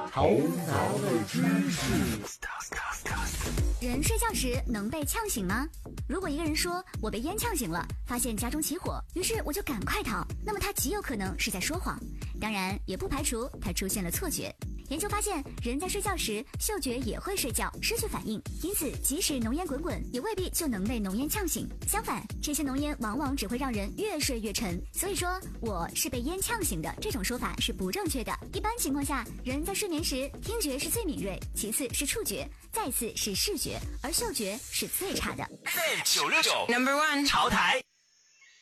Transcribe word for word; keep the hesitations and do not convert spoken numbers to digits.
头脑的知识。 人睡觉时能被呛醒吗？如果一个人说我被烟呛醒了，发现家中起火，于是我就赶快逃，那么他极有可能是在说谎，当然也不排除他出现了错觉。研究发现，人在睡觉时嗅觉也会睡觉，失去反应，因此即使浓烟滚滚，也未必就能被浓烟呛醒。相反，这些浓烟往往只会让人越睡越沉。所以说我是被烟呛醒的这种说法是不正确的。一般情况下，人在睡眠时听觉是最敏锐，其次是触觉，再次是视觉，而嗅觉是最差的。 九六九 Number One 潮台。